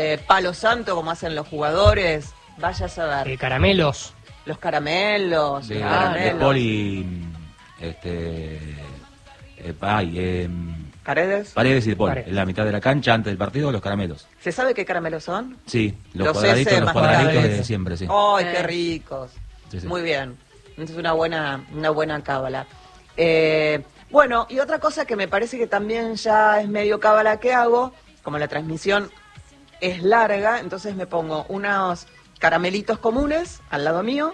palo santo como hacen los jugadores, vaya a saber. Caramelos. Los caramelos. De caramelos. Poli... ¿Paredes? Paredes y de Poli. Paredes. En la mitad de la cancha, antes del partido, los caramelos. ¿Se sabe qué caramelos son? Sí, los Los cuadraditos, S los más cuadraditos de cuadraditos. siempre, sí. ¡Ay, qué ricos! Sí, sí. Muy bien. Entonces una buena cábala. Bueno, y otra cosa que me parece que también ya es medio cábala que hago, como la transmisión es larga, entonces me pongo unos caramelitos comunes al lado mío,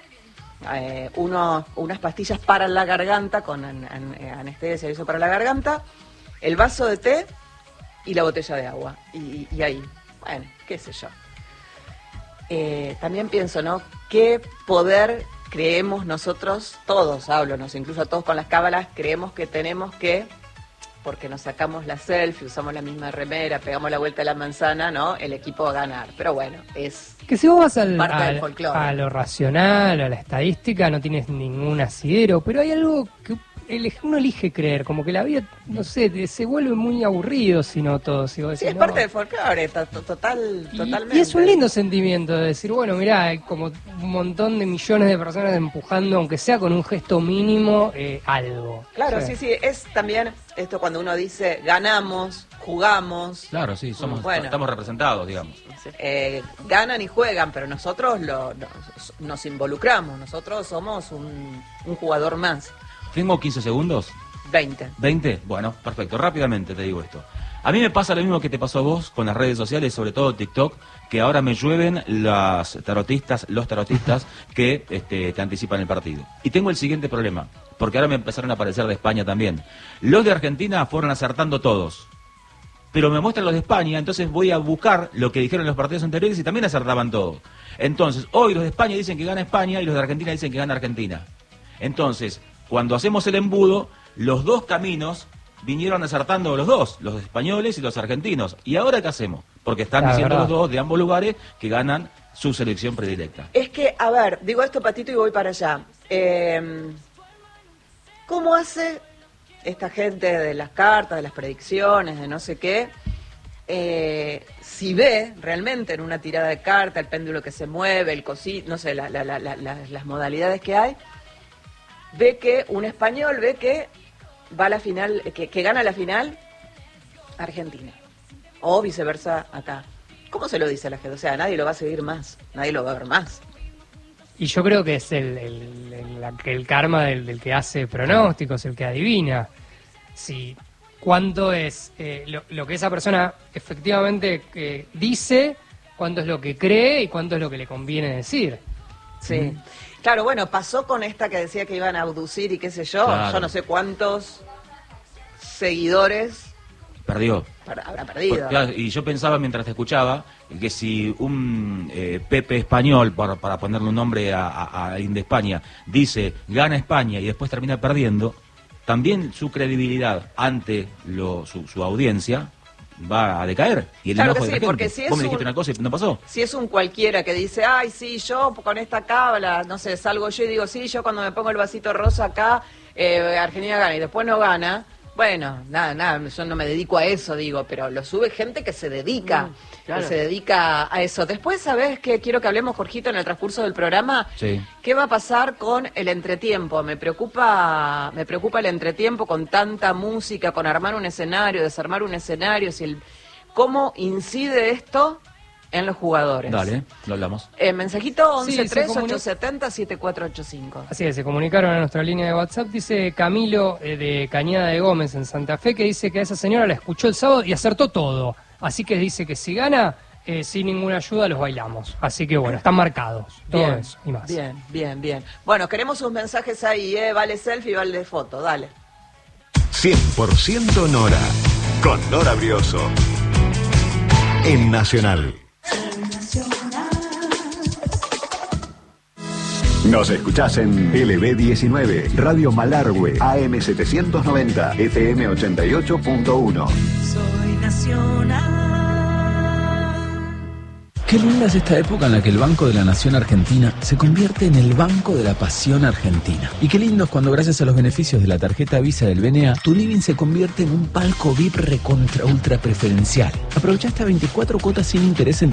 unas pastillas para la garganta con anestesia y eso para la garganta, el vaso de té y la botella de agua. Y ahí, bueno, qué sé yo. También pienso, ¿no? ¿Qué poder creemos nosotros, todos, incluso a todos con las cábalas, creemos que tenemos que, porque nos sacamos la selfie, usamos la misma remera, pegamos la vuelta a la manzana, ¿no? El equipo va a ganar. Pero bueno, es Que si vos vas parte del folclore. a lo racional, a la estadística, no tienes ningún asidero, pero hay algo que uno elige creer, como que la vida, no sé, se vuelve muy aburrido si no todo. Si vos decís, Sí, es no. parte del folclore, totalmente. Y es un lindo sentimiento de decir, bueno, mirá, hay como un montón de millones de personas empujando, aunque sea con un gesto mínimo, algo. Claro, sí, es también esto cuando uno dice ganamos, jugamos. Claro, sí, estamos representados, digamos. Ganan y juegan, pero nosotros nos involucramos, nosotros somos un jugador más. ¿Tengo 15 segundos? 20. ¿20? Bueno, perfecto. Rápidamente te digo esto. A mí me pasa lo mismo que te pasó a vos con las redes sociales, sobre todo TikTok, que ahora me llueven los tarotistas que te anticipan el partido. Y tengo el siguiente problema, porque ahora me empezaron a aparecer de España también. Los de Argentina fueron acertando todos, pero me muestran los de España, entonces voy a buscar lo que dijeron en los partidos anteriores y también acertaban todos. Entonces, hoy los de España dicen que gana España y los de Argentina dicen que gana Argentina. Entonces, cuando hacemos el embudo, los dos caminos vinieron acertando los dos, los españoles y los argentinos. ¿Y ahora qué hacemos? Porque están diciendo los dos de ambos lugares que ganan su selección predilecta. Es que, a ver, digo esto patito y voy para allá. ¿Cómo hace esta gente de las cartas, de las predicciones, de no sé qué? Si ve realmente en una tirada de carta el péndulo que se mueve, el cosito, no sé, las modalidades que hay, ve que un español ve que va a la final, que gana la final Argentina, o viceversa acá. ¿Cómo se lo dice a la gente? O sea, nadie lo va a seguir más, nadie lo va a ver más. Y yo creo que es el karma del que hace pronósticos, el que adivina. Si cuánto es lo que esa persona efectivamente dice, cuánto es lo que cree y cuánto es lo que le conviene decir. Sí. Claro, bueno, pasó con esta que decía que iban a abducir y qué sé yo, Claro. Yo no sé cuántos seguidores Perdió. habrá perdido. Claro, y yo pensaba mientras te escuchaba que si un Pepe español, para ponerle un nombre a alguien de España, dice gana España y después termina perdiendo, también su credibilidad ante su audiencia va a decaer. Y el Claro enojo que de sí, la porque gente. si es Vos me dijiste una cosa y no pasó. Si es un cualquiera que dice, ay, sí, yo con esta cábala, no sé, salgo yo y digo, sí, yo cuando me pongo el vasito rosa acá, Argentina gana y después no gana. Bueno, nada, yo no me dedico a eso, digo, pero lo sube gente que se dedica, claro. que se dedica a eso. Después, ¿sabés qué quiero que hablemos, Jorgito, en el transcurso del programa? Sí. ¿Qué va a pasar con el entretiempo? Me preocupa el entretiempo con tanta música, con armar un escenario, desarmar un escenario, ¿cómo incide esto en los jugadores? Dale, lo hablamos. Mensajito Sí, 113870-7485. Así es, se comunicaron a nuestra línea de WhatsApp. Dice Camilo de Cañada de Gómez en Santa Fe, que dice que a esa señora la escuchó el sábado y acertó todo. Así que dice que si gana, sin ninguna ayuda los bailamos. Así que bueno, están marcados. Todo eso y más. Bien. Bueno, queremos sus mensajes ahí, vale selfie, vale foto, dale. 100% Nora, con Nora Brioso, en Nacional. Nos escuchás en LB19, Radio Malargüe, AM 790, FM 88.1. Soy Nacional. Qué linda es esta época en la que el Banco de la Nación Argentina se convierte en el Banco de la Pasión Argentina. Y qué lindo es cuando gracias a los beneficios de la tarjeta Visa del BNA, tu living se convierte en un palco VIP recontra ultra preferencial. Aprovecha hasta 24 cuotas sin interés en